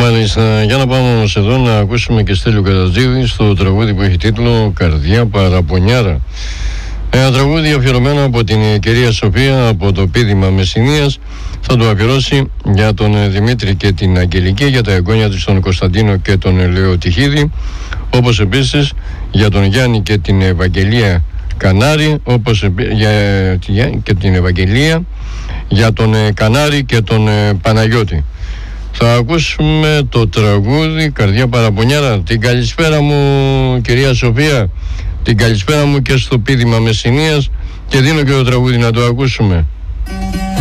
Μάλιστα, για να πάμε όμως εδώ να ακούσουμε και Στέλιο Καρατζίδη στο τραγούδι που έχει τίτλο «Καρδιά Παραπονιάρα». Ένα τραγούδι αφιερωμένο από την κυρία Σοφία από το Πείδημα Μεσσηνίας. Θα το αφιερώσει για τον Δημήτρη και την Αγγελική, για τα εγγόνια της τον Κωνσταντίνο και τον Λεωτυχίδη, όπως επίσης για τον Γιάννη και την Ευαγγελία Κανάρη, όπως και την Ευαγγελία, για τον Κανάρη και τον Παναγιώτη. Θα ακούσουμε το τραγούδι «Καρδιά Παραπονιάρα». Την καλησπέρα μου κυρία Σοφία, την καλησπέρα μου και στο Πείδημα Μεσσηνίας, και δίνω και το τραγούδι να το ακούσουμε.